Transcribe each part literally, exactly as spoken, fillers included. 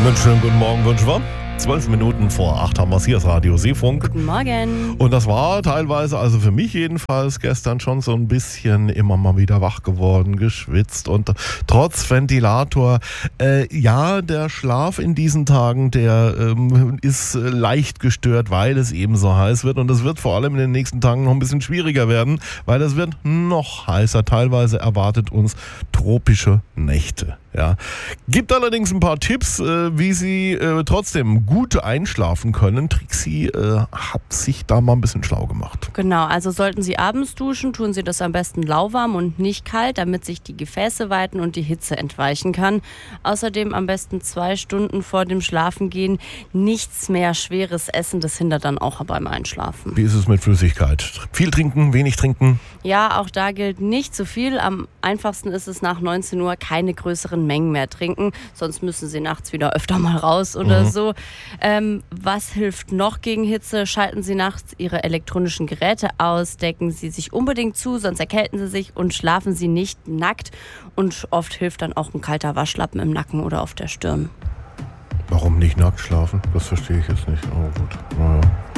Einen schönen guten Morgen wünschen wir. Zwölf Minuten vor acht haben wir es. Hier ist Radio Seefunk. Guten Morgen. Und das war teilweise, also für mich jedenfalls, gestern schon so ein bisschen immer mal wieder wach geworden, geschwitzt und trotz Ventilator. Äh, ja, der Schlaf in diesen Tagen, der ähm, ist leicht gestört, weil es eben so heiß wird. Und es wird vor allem in den nächsten Tagen noch ein bisschen schwieriger werden, weil es wird noch heißer. Teilweise erwartet uns tropische Nächte. Ja. Gibt allerdings ein paar Tipps, äh, wie Sie äh, trotzdem gut einschlafen können. Trixie äh, hat sich da mal ein bisschen schlau gemacht. Genau, also sollten Sie abends duschen, tun Sie das am besten lauwarm und nicht kalt, damit sich die Gefäße weiten und die Hitze entweichen kann. Außerdem am besten zwei Stunden vor dem Schlafengehen nichts mehr schweres essen. Das hindert dann auch beim Einschlafen. Wie ist es mit Flüssigkeit? Viel trinken, wenig trinken? Ja, auch da gilt nicht zu viel. Am einfachsten ist es nach neunzehn Uhr keine größeren Mengen mehr trinken, sonst müssen Sie nachts wieder öfter mal raus oder mhm. so. Ähm, was hilft noch gegen Hitze? Schalten Sie nachts Ihre elektronischen Geräte aus, decken Sie sich unbedingt zu, sonst erkälten Sie sich und schlafen Sie nicht nackt. Und oft hilft dann auch ein kalter Waschlappen im Nacken oder auf der Stirn. Warum nicht nackt schlafen? Das verstehe ich jetzt nicht. Oh gut, naja.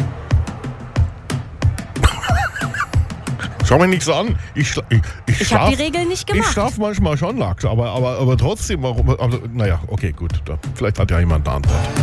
Schau mich nicht so an. Ich, schla- ich, ich, Ich habe die Regeln nicht gemacht. Ich schlafe manchmal schon nackt, aber, aber, aber trotzdem, warum? Also, naja, okay, gut. Da, vielleicht hat ja jemand eine Antwort.